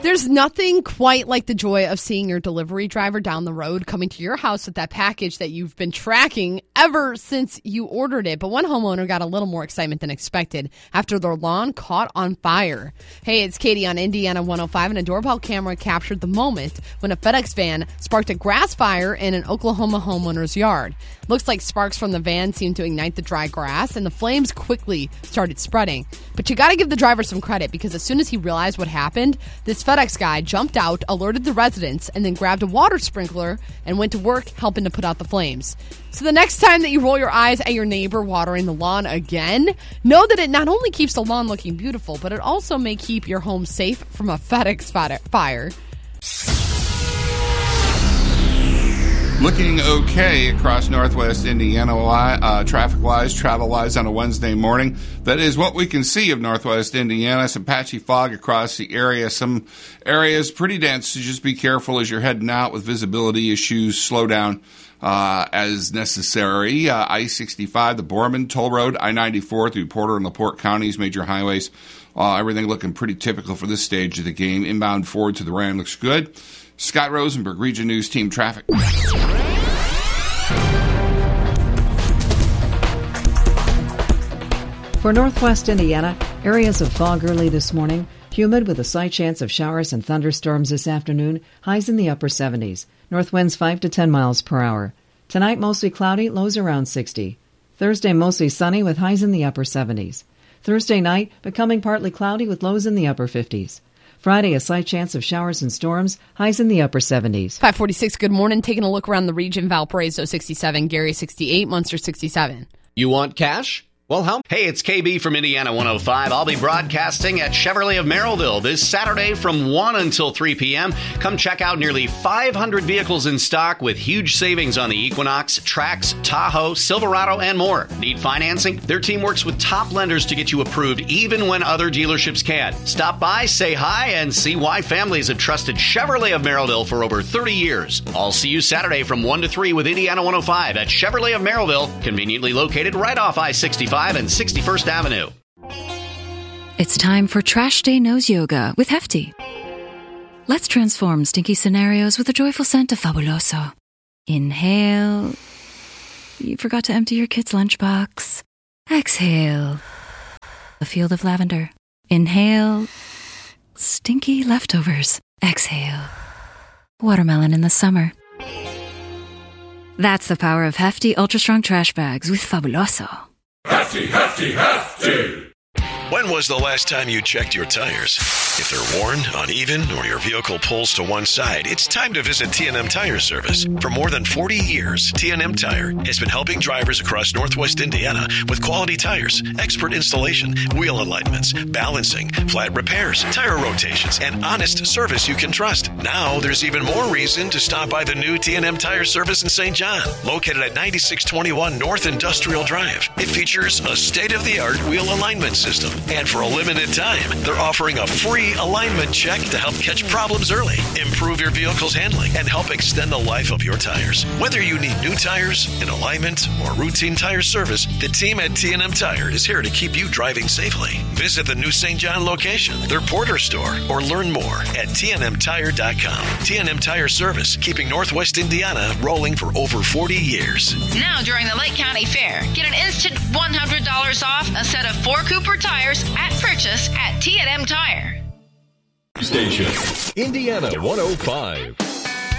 There's nothing quite like the joy of seeing your delivery driver down the road coming to your house with that package that you've been tracking ever since you ordered it. But one homeowner got a little more excitement than expected after their lawn caught on fire. Hey, it's Katie on Indiana 105, and a doorbell camera captured the moment when a FedEx van sparked a grass fire in an Oklahoma homeowner's yard. Looks like sparks from the van seemed to ignite the dry grass, and the flames quickly started spreading. But you got to give the driver some credit, because as soon as he realized what happened, this FedEx guy jumped out, alerted the residents, and then grabbed a water sprinkler and went to work helping to put out the flames. So the next time that you roll your eyes at your neighbor watering the lawn again, know that it not only keeps the lawn looking beautiful, but it also may keep your home safe from a FedEx fire. Looking okay across northwest Indiana, traffic-wise, travel-wise on a Wednesday morning. That is what we can see of northwest Indiana. Some patchy fog across the area. Some areas pretty dense, so just be careful as you're heading out with visibility issues. Slow down as necessary. I-65, the Borman Toll Road, I-94 through Porter and LaPorte counties, major highways. Everything looking pretty typical for this stage of the game. Inbound forward to the Rand looks good. Scott Rosenberg, Region News Team Traffic. For northwest Indiana, areas of fog early this morning, humid with a slight chance of showers and thunderstorms this afternoon, highs in the upper 70s. North winds 5 to 10 miles per hour. Tonight, mostly cloudy, lows around 60. Thursday, mostly sunny with highs in the upper 70s. Thursday night, becoming partly cloudy with lows in the upper 50s. Friday, a slight chance of showers and storms, highs in the upper 70s. 546, good morning. Taking a look around the region, Valparaiso 67, Gary 68, Munster 67. You want cash? Well, how? Hey, it's KB from Indiana 105. I'll be broadcasting at Chevrolet of Merrillville this Saturday from 1 until 3 p.m. Come check out nearly 500 vehicles in stock with huge savings on the Equinox, Trax, Tahoe, Silverado, and more. Need financing? Their team works with top lenders to get you approved even when other dealerships can't. Stop by, say hi, and see why families have trusted Chevrolet of Merrillville for over 30 years. I'll see you Saturday from 1 to 3 with Indiana 105 at Chevrolet of Merrillville, conveniently located right off I-65 and 61st Avenue. It's time for Trash Day Nose Yoga with Hefty. Let's transform stinky scenarios with a joyful scent of Fabuloso. Inhale. You forgot to empty your kid's lunchbox. Exhale. A field of lavender. Inhale. Stinky leftovers. Exhale. Watermelon in the summer. That's the power of Hefty Ultra Strong Trash Bags with Fabuloso. Hefty, hefty, hefty! When was the last time you checked your tires? If they're worn, uneven, or your vehicle pulls to one side, it's time to visit T&M Tire Service. For more than 40 years, T&M Tire has been helping drivers across northwest Indiana with quality tires, expert installation, wheel alignments, balancing, flat repairs, tire rotations, and honest service you can trust. Now there's even more reason to stop by the new T&M Tire Service in St. John, located at 9621 North Industrial Drive. It features a state-of-the-art wheel alignment system. And for a limited time, they're offering a free alignment check to help catch problems early, improve your vehicle's handling, and help extend the life of your tires. Whether you need new tires, an alignment, or routine tire service, the team at T&M Tire is here to keep you driving safely. Visit the new St. John location, their Porter store, or learn more at tnmtire.com. T&M Tire Service, keeping Northwest Indiana rolling for over 40 years. Now during the Lake County Fair, get an instant $100 off a set of 4 Cooper tires at purchase at T&M Tire. Station Indiana 105.